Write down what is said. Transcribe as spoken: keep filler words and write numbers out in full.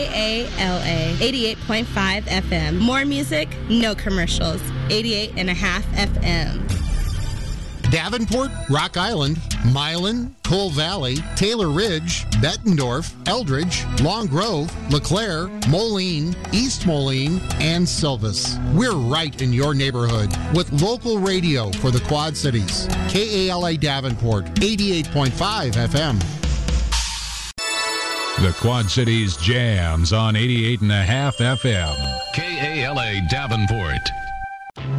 K A L A eighty-eight point five F M. More music, no commercials. eighty-eight and a half F M. Davenport, Rock Island, Milan, Cole Valley, Taylor Ridge, Bettendorf, Eldridge, Long Grove, LeClaire, Moline, East Moline, and Silvis. We're right in your neighborhood with local radio for the Quad Cities. K A L A Davenport, eighty-eight point five F M. The Quad Cities jams on eighty-eight and a half F M. K A L A Davenport.